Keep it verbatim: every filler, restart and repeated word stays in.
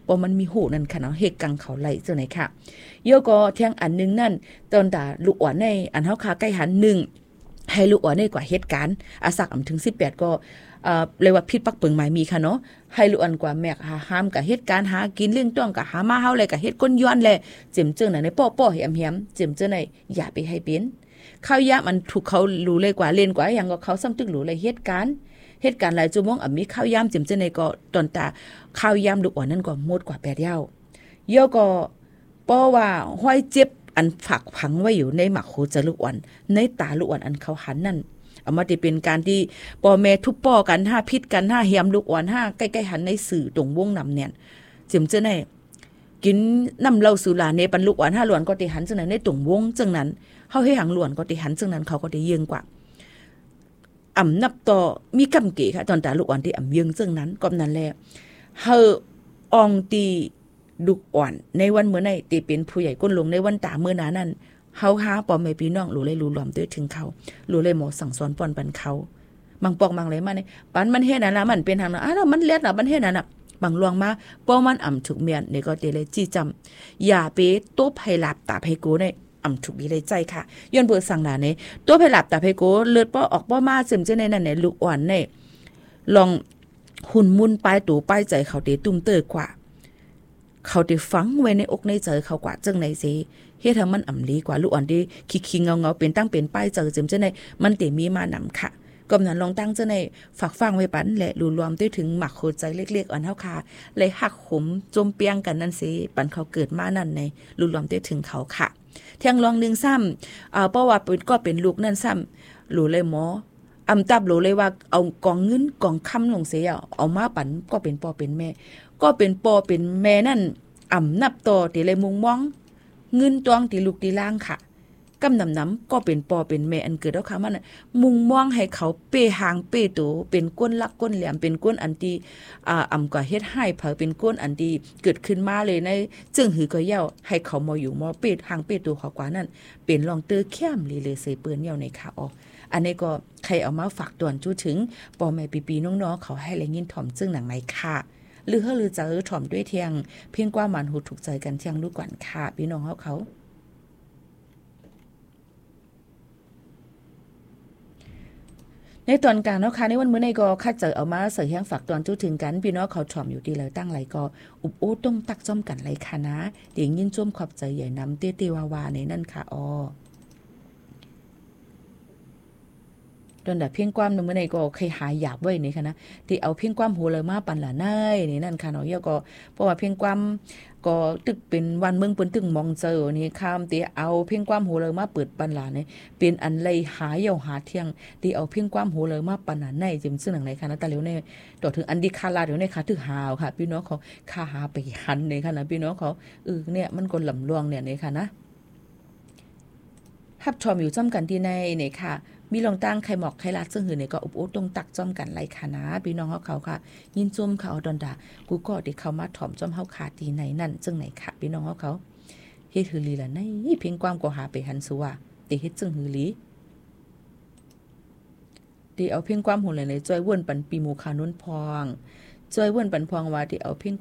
ปอมันมีโหนั่นค่ะเนาะเฮกกังเขาไหลจังไหนค่ะโยก็เที่ยงอันนึงนั่นตอนตาลูกอ่อนในอันเฮาคาใกล้หันหนึ่งให้ลูกอ่อนในกว่าเหตุการณ์อาสักอำถึงสิบแปดก็เอ่อเรียกว่าพิษปักเปิงหมายมีค่ะเนาะให้ลูกอ่อนกว่าแมกหาห้ามกับเหตุการณ์หากินเลี้ยงต้องกับหามาเฮาเลยกับเฮ็ดก้นย้อนแลเจิมเจิงน่ะในป้อๆแหมๆเจิมเจิงในอย่าไปให้เป็นข้าวยามมันถูกเขารู้เลยกว่าเล่นกว่าอย่างก็เขาซ้ำตึกรู้เลยเหตุการณ์เหตุการณ์หลายชั่วโมงอ่ะมีข้าวยามเจิมเจิงในก็ตอนตาข้าวยามลูกอ่อนนั่นก็หมดกว่าแปดยาวเยอะก็ป้อว่าห้อยเจ็บอันฝักผังไว้อยู่ในหมักโคจะลูกอ่อนในตาลูกอ่อนอันเขาหันนั่นเอามาที่เป็นการที่พ่อแม่ทุบป้อกันห้าพิษกันห้าเหียมลูกอ่อนห้าใกล้ๆหันในสื่อตรงวงนำเนี่ยเจิมเจิงในกินน้ำเหล้าสุราในปันลูกอ่อนห้าหลวนก็ติหันจังนั้นในตรงวงจังนั้นเฮาให้หังหลวนก็ติหันจังนั้นเขาก็ได้เยิงกว่าอ่ำนับต่อมีกำเก๋ค่ะตอนตาลูกอ่อนที่อ่ำเยิงจังนั้นก็นั้นแหละเฮาอองตีลูกอ่อนในวันเมื่อไหร่ที่เป็นผู้ใหญ่ก้นลงในวันตาเมื่อนั้นนั้นเฮาหาปอมแม่พี่น้องรู้เลยรู้รวมด้วยถึงเขารู้เลยหมอสั่งสอนป้อนปันเขาบางปอกบางเลยมาเนี่ยปันมันเฮ็ดนั่นล่ะมันเป็นทางนั้นอ้าวมันเล็ดน่ะมันเฮ็ดนั่นน่ะบางลวงมาป้อมันอ่ำถูกเมียนนี่ก็เตเลยจี้จำอย่าไปตบให้หลับตาให้กูในอ่ำถูกดีเลยใจค่ะย้อนเปิดสั่งหลานนี่ตบให้หลับตาให้กูเลือดป้อออกป้อมาซึมเจในนั่นเนี่ยลูกอ่อนนี่ลองหุ่นมุนปลายตูปลายใจเขาเตตุ้มเตอกว่าเขาได้ฝังไว้ในอกในใจเขากว่าจังไหนสิเฮ็ดให้มันอ่ำลีกว่าลูกอ่อนที่คิงๆเงาๆเป็นตั้งเป็นป้ายเจอเจิมจังได๋มันเตมีมานำค่ะก็นั้นลองตั้งจังได๋ฝากฟังไว้ปันและรู้รวมด้วยถึงหมักโคใจเล็กๆอ่อนเฮาค่ะเลยหักขมจมเปียงกันนั่นสิปันเขาเกิดมานั่นในรู้รวมด้วยถึงเขาค่ะเที่ยงลองนึงซ้ำเอ่อเพราะว่าเป็นก็เป็นลูกนั่นซ้ำรู้เลยหมออำตับรู้เลยว่าเอากองเงินกองค้ำลงเสียเอามาปันก็เป็นพ่อเป็นแม่ก็เป็นพ่อเป็นแม่นั่นอ่ำนับต่อที่เลยมุงมองเงินตวงที่ลูกที่ล่างค่ะกำนำน้ำก็เป็นปอเป็นแม่อันเกิดแล้วค่ะมันมุงมองให้เขาเป้หางเป้โตเป็นก้นลักก้นแหลมเป็นก้นอันที่อ่าอ่ำกว่าเฮ็ดให้เผาเป็นก้นอันที่เกิดขึ้นมาเลยในจึงหือก็เย้าให้เขามาอยู่มอเป้หางเป้โตเขากว่านั้นเป็นรองเตอร์แค้มลีเลยเสเปิ้นเย้าในค่ะออกอันนี้ก็ใครเอามาฝากตวนจู้ถึงปอแม่ปีๆน้องๆเขาให้แลยินถ่อมจึงหนังในค่ะหรือเฮาหรือจะเออถ่อมด้วยเที่ยงเพียงกว่ามันหูถูกใจกันเที่ยงลูกก่อนค่ะพี่น้องเฮาเขาในตอนกลางเนาะค่ะในวันมื้อในก็คัดเจอเอามาเสยแห้งฝากตอนจู้ถึงกันพี่น้องเขาถ่อมอยู่ดีแล้วตั้งไหลก็อุบโอ้ต้องตักจ้อมกันไหลค่ะนะเดี๋ยวยินจ้มขอบใจใหญ่นำเตี้ยๆวาๆในนั่นค่ะอ้อตอนดับเพียงความนึงเมื่อไหร่ก็เคยหาหยาบไว้นี่ค่ะนะที่เอาเพียงความโหเลยมาปันละนายนี่นั่นค่ะเนาะเยอะก็เพราะว่าเพียงความก็ตึกเป็นวันเมืองเปิ้นตึงมองเจอนี่ข้ามที่เอาเพียงความโหเลยมาเปิดปันละนี่เป็นอันไลหาเหี่ยวหาเที่ยงที่เอาเพียงความโหเลยมาปันละในจิมซึ่งหนังไหนค่ะนะตาเหลียวในต่อถึงอันดีคาลาเดี๋ยวในค่ะถึงหาวค่ะพี่น้องเขาค่าหาไปหันนี่ค่ะนะพี่น้องเขาเออเนี่ยมันก็ลำลวงเนี่ยนี่ค่ะนะฮับชมอยู่จ้ำกันที่ในนี่ค่ะมีลองตั้งไข่หมอกไข่ลาดซึ่งหือเนี่ยก็อุบอุบตรงตักจ้อมกันไหลค่ะนะพี่น้องเขาเขาค่ะยินจุ่มเขาดอนดากูก็ได้เข้ามาถ่อมจ้อมเฮาขาตีไหนนั่นจึงไหนค่ะพี่น้องเขาเขาเฮ็ดหือลีล่ะในเพียงความก็หาไปหันสัวติเฮ็ดจึงหือลีที่เอาเพียงความหุ่นเลยในจ้อยว่นปันปีหมู่คานุ่นพองจ้อยว่นปันพองว่าที่เอาเพียง